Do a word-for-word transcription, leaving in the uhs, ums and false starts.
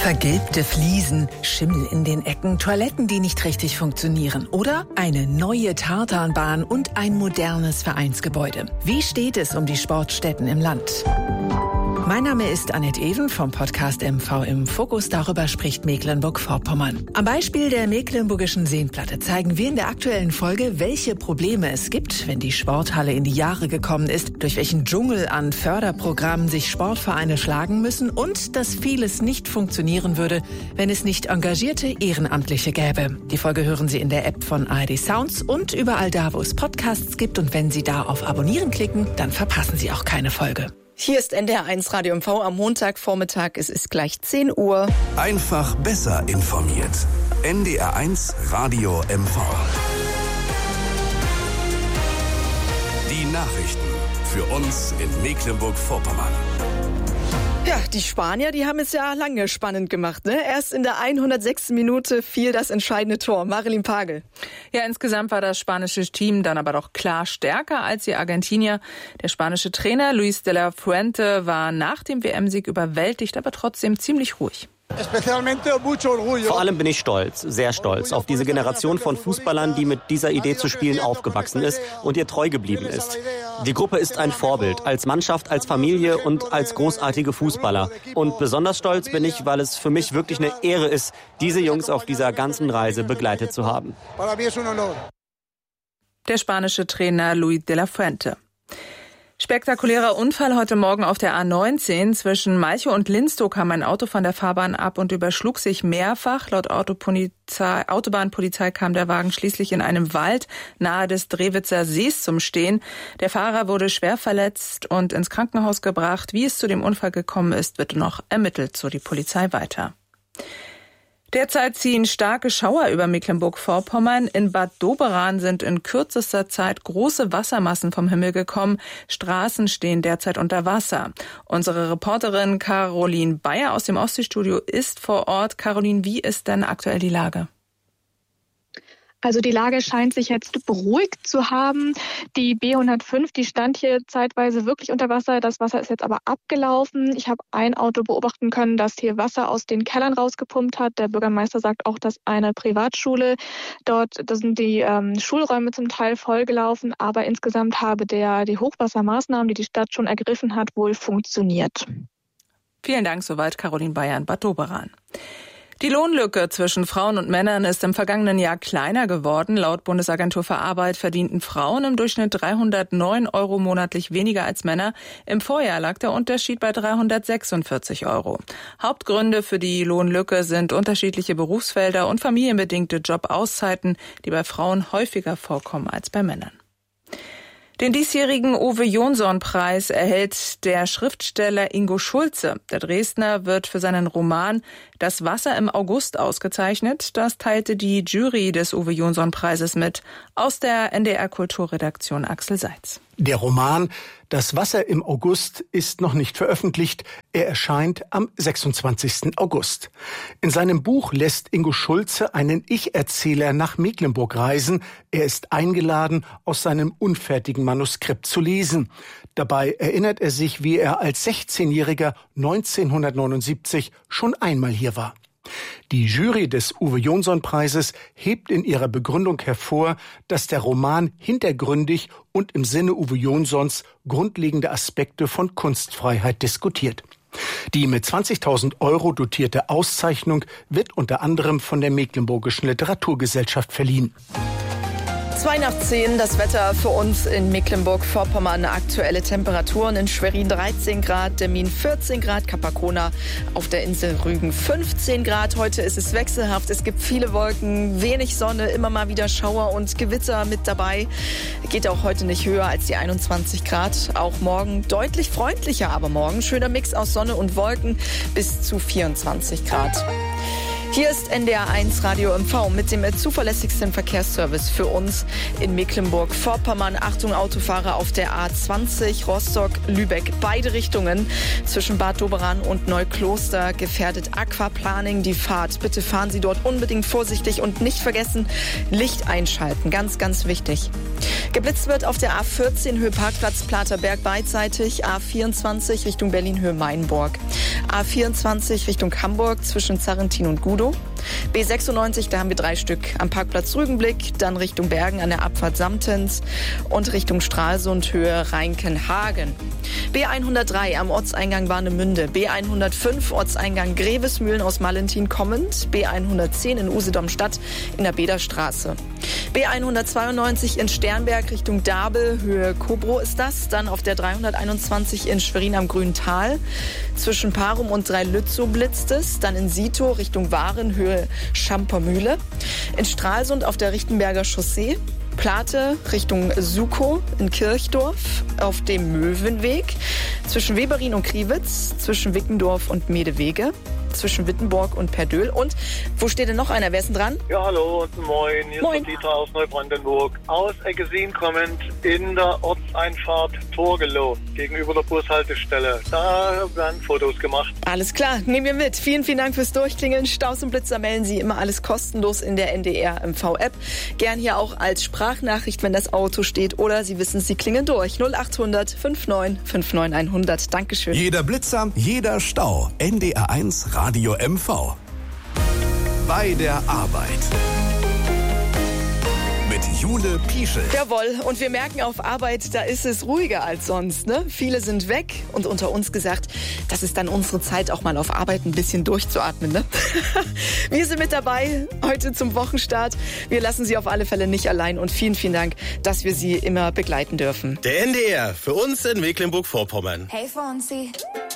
Vergilbte Fliesen, Schimmel in den Ecken, Toiletten, die nicht richtig funktionieren oder eine neue Tartanbahn und ein modernes Vereinsgebäude. Wie steht es um die Sportstätten im Land? Mein Name ist Annette Even vom Podcast M V im Fokus. Darüber spricht Mecklenburg-Vorpommern. Am Beispiel der Mecklenburgischen Seenplatte zeigen wir in der aktuellen Folge, welche Probleme es gibt, wenn die Sporthalle in die Jahre gekommen ist, durch welchen Dschungel an Förderprogrammen sich Sportvereine schlagen müssen und dass vieles nicht funktionieren würde, wenn es nicht engagierte Ehrenamtliche gäbe. Die Folge hören Sie in der App von A R D Sounds und überall da, wo es Podcasts gibt. Und wenn Sie da auf Abonnieren klicken, dann verpassen Sie auch keine Folge. Hier ist N D R eins Radio M V am Montagvormittag. Es ist gleich zehn Uhr. Einfach besser informiert. N D R eins Radio M V. Die Nachrichten für uns in Mecklenburg-Vorpommern. Ja, die Spanier, die haben es ja lange spannend gemacht, ne? Erst in der hundertsechsten Minute fiel das entscheidende Tor. Marilyn Pagel. Ja, insgesamt war das spanische Team dann aber doch klar stärker als die Argentinier. Der spanische Trainer Luis de la Fuente war nach dem W M-Sieg überwältigt, aber trotzdem ziemlich ruhig. Vor allem bin ich stolz, sehr stolz auf diese Generation von Fußballern, die mit dieser Idee zu spielen aufgewachsen ist und ihr treu geblieben ist. Die Gruppe ist ein Vorbild, als Mannschaft, als Familie und als großartige Fußballer. Und besonders stolz bin ich, weil es für mich wirklich eine Ehre ist, diese Jungs auf dieser ganzen Reise begleitet zu haben. Der spanische Trainer Luis de la Fuente. Spektakulärer Unfall heute Morgen auf der A neunzehn. Zwischen Malchow und Linstow kam ein Auto von der Fahrbahn ab und überschlug sich mehrfach. Laut Autopolizei, Autobahnpolizei kam der Wagen schließlich in einem Wald nahe des Drewitzer Sees zum Stehen. Der Fahrer wurde schwer verletzt und ins Krankenhaus gebracht. Wie es zu dem Unfall gekommen ist, wird noch ermittelt, so die Polizei weiter. Derzeit ziehen starke Schauer über Mecklenburg-Vorpommern. In Bad Doberan sind in kürzester Zeit große Wassermassen vom Himmel gekommen. Straßen stehen derzeit unter Wasser. Unsere Reporterin Caroline Bayer aus dem Ostseestudio ist vor Ort. Caroline, wie ist denn aktuell die Lage? Also die Lage scheint sich jetzt beruhigt zu haben. Die B hundertfünf, die stand hier zeitweise wirklich unter Wasser. Das Wasser ist jetzt aber abgelaufen. Ich habe ein Auto beobachten können, das hier Wasser aus den Kellern rausgepumpt hat. Der Bürgermeister sagt auch, dass eine Privatschule dort, da sind die ähm, Schulräume zum Teil vollgelaufen. Aber insgesamt habe der die Hochwassermaßnahmen, die die Stadt schon ergriffen hat, wohl funktioniert. Vielen Dank, soweit Caroline Bayer in Bad Doberan. Die Lohnlücke zwischen Frauen und Männern ist im vergangenen Jahr kleiner geworden. Laut Bundesagentur für Arbeit verdienten Frauen im Durchschnitt dreihundertneun Euro monatlich weniger als Männer. Im Vorjahr lag der Unterschied bei dreihundertsechsundvierzig Euro. Hauptgründe für die Lohnlücke sind unterschiedliche Berufsfelder und familienbedingte Jobauszeiten, die bei Frauen häufiger vorkommen als bei Männern. Den diesjährigen Uwe-Jonsson-Preis erhält der Schriftsteller Ingo Schulze. Der Dresdner wird für seinen Roman Das Wasser im August ausgezeichnet. Das teilte die Jury des Uwe-Jonsson-Preises mit. Aus der N D R-Kulturredaktion Axel Seitz. Der Roman Das Wasser im August ist noch nicht veröffentlicht. Er erscheint am sechsundzwanzigsten August. In seinem Buch lässt Ingo Schulze einen Ich-Erzähler nach Mecklenburg reisen. Er ist eingeladen, aus seinem unfertigen Manuskript zu lesen. Dabei erinnert er sich, wie er als sechzehnjähriger neunzehnhundertneunundsiebzig schon einmal hier war. Die Jury des Uwe-Jonsson-Preises hebt in ihrer Begründung hervor, dass der Roman hintergründig und im Sinne Uwe Jonssons grundlegende Aspekte von Kunstfreiheit diskutiert. Die mit zwanzigtausend Euro dotierte Auszeichnung wird unter anderem von der Mecklenburgischen Literaturgesellschaft verliehen. Zwei nach zehn, das Wetter für uns in Mecklenburg-Vorpommern. Aktuelle Temperaturen in Schwerin dreizehn Grad, Demmin vierzehn Grad, Capacona auf der Insel Rügen fünfzehn Grad. Heute ist es wechselhaft, es gibt viele Wolken, wenig Sonne, immer mal wieder Schauer und Gewitter mit dabei. Geht auch heute nicht höher als die einundzwanzig Grad. Auch morgen deutlich freundlicher, aber morgen schöner Mix aus Sonne und Wolken bis zu vierundzwanzig Grad. Hier ist N D R eins Radio M V mit dem zuverlässigsten Verkehrsservice für uns in Mecklenburg-Vorpommern. Achtung, Autofahrer auf der A zwanzig, Rostock-Lübeck, beide Richtungen. Zwischen Bad Doberan und Neukloster gefährdet Aquaplaning die Fahrt. Bitte fahren Sie dort unbedingt vorsichtig und nicht vergessen, Licht einschalten. Ganz, ganz wichtig. Geblitzt wird auf der A vierzehn Höhe Parkplatz Platerberg beidseitig, A vierundzwanzig Richtung Berlin Höhe Mainburg, A vierundzwanzig Richtung Hamburg zwischen Zarrentin und Gudow, B sechsundneunzig, da haben wir drei Stück am Parkplatz Rügenblick, dann Richtung Bergen an der Abfahrt Samtens und Richtung Stralsund Höhe Reinkenhagen. B hundertdrei am Ortseingang Warnemünde, B hundertfünf Ortseingang Grevesmühlen aus Malentin kommend, B hundertzehn in Usedom-Stadt in der Bederstraße. B hundertzweiundneunzig in Sternberg Richtung Dabel, Höhe Kobro ist das. Dann auf der dreihunderteinundzwanzig in Schwerin am Grünen Tal. Zwischen Parum und Dreilützow blitzt es. Dann in Sito Richtung Waren, Höhe Schampermühle. In Stralsund auf der Richtenberger Chaussee. Plate Richtung Sukow in Kirchdorf auf dem Möwenweg. Zwischen Weberin und Kriwitz. Zwischen Wickendorf und Medewege. Zwischen Wittenborg und Perdöhl. Und wo steht denn noch einer? Wer ist denn dran? Ja, hallo und moin. Hier moin. ist der Dieter aus Neubrandenburg. Aus Eggesin kommend in der Ortseinfahrt Torgelow gegenüber der Bushaltestelle. Da werden Fotos gemacht. Alles klar, nehmen wir mit. Vielen, vielen Dank fürs Durchklingeln. Staus und Blitzer melden Sie immer alles kostenlos in der N D R M V-App. Gern hier auch als Sprachnachricht, wenn das Auto steht. Oder Sie wissen, Sie klingeln durch. null achthundert neunundfünfzig neunundfünfzig hundert. Dankeschön. Jeder Blitzer, jeder Stau. N D R eins Radio M V. Bei der Arbeit. Mit Jule Pieschel. Jawohl, und wir merken auf Arbeit, da ist es ruhiger als sonst. Ne? Viele sind weg und unter uns gesagt, das ist dann unsere Zeit, auch mal auf Arbeit ein bisschen durchzuatmen. Ne? Wir sind mit dabei heute zum Wochenstart. Wir lassen Sie auf alle Fälle nicht allein und vielen, vielen Dank, dass wir Sie immer begleiten dürfen. Der N D R für uns in Mecklenburg-Vorpommern. Hey Fonzie.